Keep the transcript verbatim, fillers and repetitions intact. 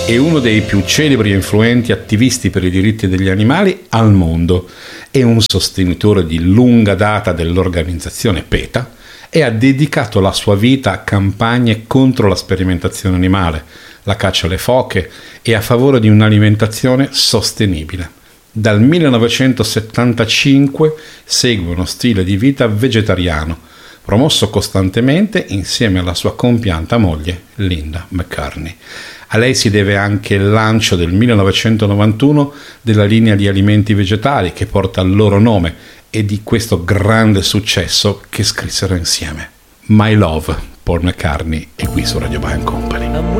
È uno dei più celebri e influenti attivisti per i diritti degli animali al mondo. È un sostenitore di lunga data dell'organizzazione PETA e ha dedicato la sua vita a campagne contro la sperimentazione animale, la caccia alle foche e a favore di un'alimentazione sostenibile. Dal millenovecentosettantacinque segue uno stile di vita vegetariano, promosso costantemente insieme alla sua compianta moglie Linda McCartney. A lei si deve anche il lancio del millenovecentonovantuno della linea di alimenti vegetali che porta il loro nome e di questo grande successo che scrissero insieme. My Love, Paul McCartney, è qui su Radio Band Company.